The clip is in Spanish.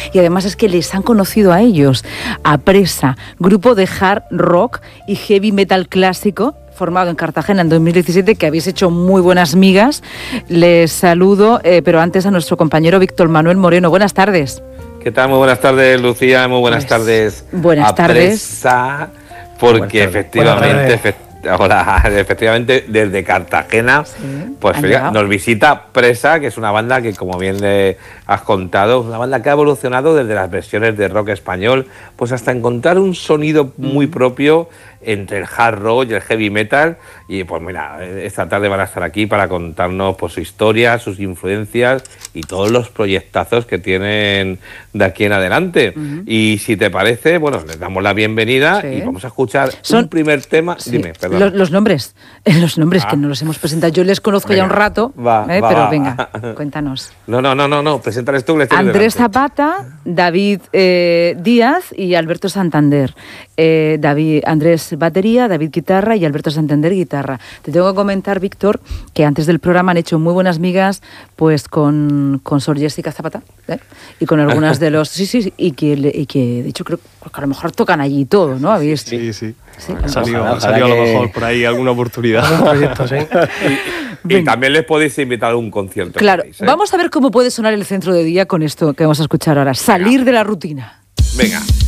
y además es que les han conocido a ellos, a Presa, grupo de hard rock y heavy metal clásico, formado en Cartagena en 2017, que habéis hecho muy buenas migas. Les saludo, pero antes a nuestro compañero Víctor Manuel Moreno. Buenas tardes. ¿Qué tal? Muy buenas tardes, Lucía. Muy buenas tardes. Buenas tardes. Presa, porque efectivamente desde Cartagena, sí, pues fíjate, nos visita Presa, que es una banda que, como bien le has contado, es una banda que ha evolucionado desde las versiones de rock español, pues hasta encontrar un sonido muy propio entre el hard rock y el heavy metal. Y pues mira, esta tarde van a estar aquí para contarnos pues su historia, sus influencias y todos los proyectazos que tienen de aquí en adelante. Y si te parece, bueno, les damos la bienvenida y vamos a escuchar un primer tema. Dime, perdón. Los nombres que no los hemos presentado. Yo les conozco ya un rato, pero venga, cuéntanos. No, preséntales tú. Andrés Zapata, David Díaz y Alberto Santander. Andrés batería, David guitarra y Alberto Santander guitarra. Te tengo que comentar, Víctor, que antes del programa han hecho muy buenas migas pues con Sor Jessica Zapata, y con algunas de los... Sí, y que de hecho creo que a lo mejor tocan allí todo, ¿no? ¿Habéis? Sí. Ha salido a lo mejor por ahí alguna oportunidad. Y también les podéis invitar a un concierto. Claro, vamos a ver cómo puede sonar el centro de día con esto que vamos a escuchar ahora. Salir de la rutina. Venga.